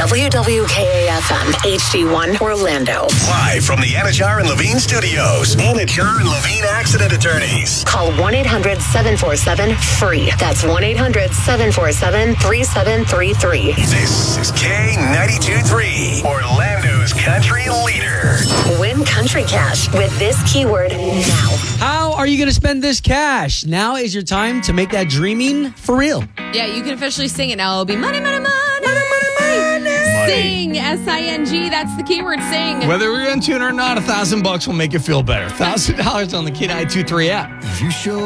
WWKA-FM, HD1 Orlando. Live from the Anajar and Levine studios. Anajar and Levine Accident Attorneys. Call 1-800-747-FREE. That's 1-800-747-3733. This is K92.3, Orlando's country leader. Win Country Cash with this keyword now. How are you going to spend this cash? Now is your time to make that dreaming for real. Yeah, you can officially sing it now. It'll be money, money, money. Sing, S-I-N-G. That's the keyword, sing. Whether we're in tune or not, $1,000 will make you feel better. $1,000 on the K92.3 app. If you show